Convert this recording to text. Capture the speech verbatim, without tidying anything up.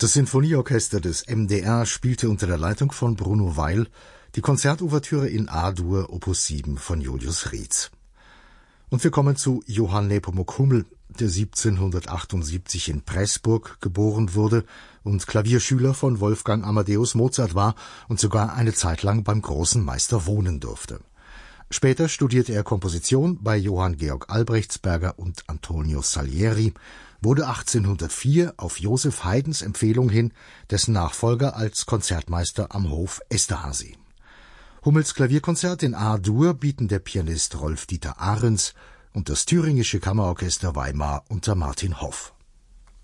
Das Sinfonieorchester des M D R spielte unter der Leitung von Bruno Weil die Konzertouvertüre in A-Dur Opus sieben von Julius Rietz. Und wir kommen zu Johann Nepomuk Hummel, der siebzehnhundertachtundsiebzig in Pressburg geboren wurde und Klavierschüler von Wolfgang Amadeus Mozart war und sogar eine Zeit lang beim großen Meister wohnen durfte. Später studierte er Komposition bei Johann Georg Albrechtsberger und Antonio Salieri, wurde achtzehnhundertvier auf Joseph Haydns Empfehlung hin dessen Nachfolger als Konzertmeister am Hof Esterházy. Hummels Klavierkonzert in A-Dur bieten der Pianist Rolf-Dieter Ahrens und das Thüringische Kammerorchester Weimar unter Martin Hoff.